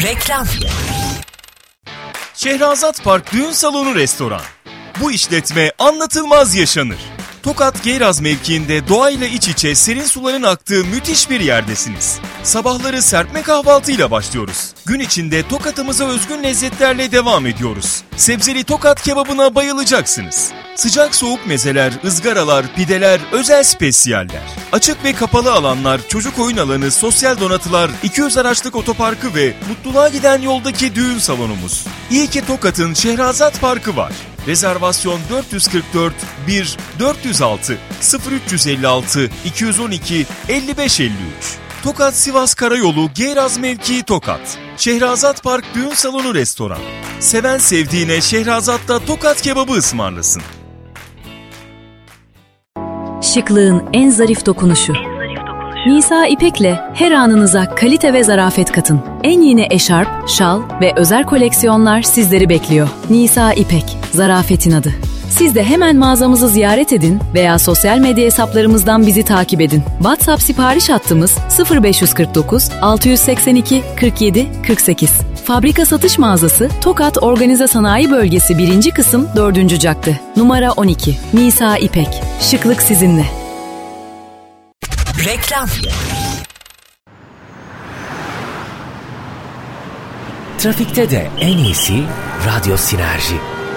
Reklam. Şehrazat Park Düğün Salonu Restoran. Bu işletme anlatılmaz yaşanır. Tokat Geyraz mevkiinde doğayla iç içe serin suların aktığı müthiş bir yerdesiniz. Sabahları serpme kahvaltıyla başlıyoruz. Gün içinde Tokat'ımıza özgün lezzetlerle devam ediyoruz. Sebzeli Tokat kebabına bayılacaksınız. Sıcak soğuk mezeler, ızgaralar, pideler, özel spesiyaller. Açık ve kapalı alanlar, çocuk oyun alanı, sosyal donatılar, 200 araçlık otoparkı ve mutluluğa giden yoldaki düğün salonumuz. İyi ki Tokat'ın Şehrazat Parkı var. Rezervasyon 444 1 406 0356 212 5553. Tokat Sivas Karayolu Geyraz mevkii Tokat. Şehrazat Park Düğün Salonu Restoran. Seven sevdiğine Şehrazat'ta Tokat kebabı ısmarlasın. Şıklığın en zarif dokunuşu. Nisa İpek'le her anınıza kalite ve zarafet katın. En yeni eşarp, şal ve özel koleksiyonlar sizleri bekliyor. Nisa İpek, zarafetin adı. Siz de hemen mağazamızı ziyaret edin veya sosyal medya hesaplarımızdan bizi takip edin. WhatsApp sipariş hattımız 0549 682 47 48. Fabrika satış mağazası Tokat Organize Sanayi Bölgesi 1. kısım 4. cadde. Numara 12. Nisa İpek. Şıklık sizinle. Reklam. Trafikte de en iyisi Radyo Sinerji.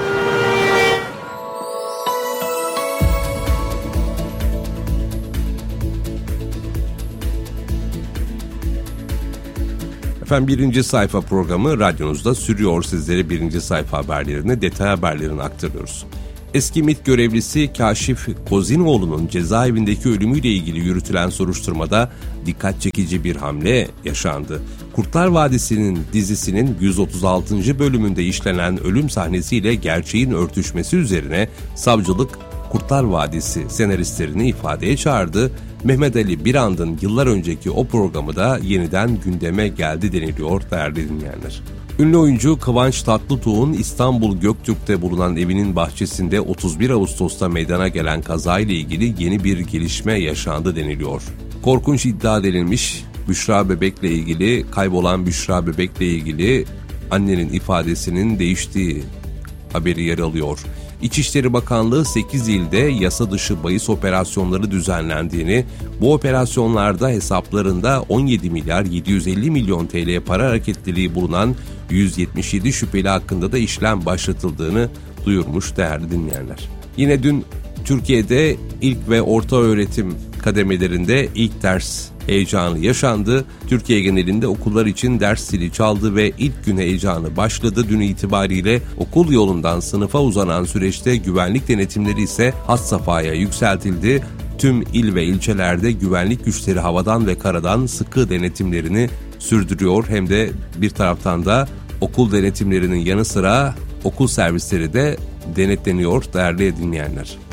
Efendim birinci sayfa programı radyonuzda sürüyor. Sizlere birinci sayfa haberlerini, detay haberlerini aktarıyoruz. Eski MİT görevlisi Kaşif Kozinoğlu'nun cezaevindeki ölümüyle ilgili yürütülen soruşturmada dikkat çekici bir hamle yaşandı. Kurtlar Vadisi'nin dizisinin 136. bölümünde işlenen ölüm sahnesiyle gerçeğin örtüşmesi üzerine savcılık Kurtlar Vadisi senaristlerini ifadeye çağırdı. Mehmet Ali Birand'ın yıllar önceki o programı da yeniden gündeme geldi deniliyor değerli dinleyenler. Ünlü oyuncu Kıvanç Tatlıtuğ'un İstanbul Göktürk'te bulunan evinin bahçesinde 31 Ağustos'ta meydana gelen kazayla ilgili yeni bir gelişme yaşandı deniliyor. Korkunç iddia edilmiş Büşra Bebek'le ilgili, kaybolan Büşra Bebek'le ilgili annenin ifadesinin değiştiği haberi yer alıyor. İçişleri Bakanlığı 8 ilde yasa dışı bahis operasyonları düzenlendiğini, bu operasyonlarda hesaplarında 17 milyar 750 milyon TL para hareketliliği bulunan 177 şüpheli hakkında da işlem başlatıldığını duyurmuş değerli dinleyenler. Yine dün Türkiye'de ilk ve orta öğretim kademelerinde ilk ders heyecanı yaşandı. Türkiye genelinde okullar için ders zili çaldı ve ilk gün heyecanı başladı. Dün itibariyle okul yolundan sınıfa uzanan süreçte güvenlik denetimleri ise had safhaya yükseltildi. Tüm il ve ilçelerde güvenlik güçleri havadan ve karadan sıkı denetimlerini sürdürüyor. Hem de bir taraftan da okul denetimlerinin yanı sıra okul servisleri de denetleniyor değerli dinleyenler.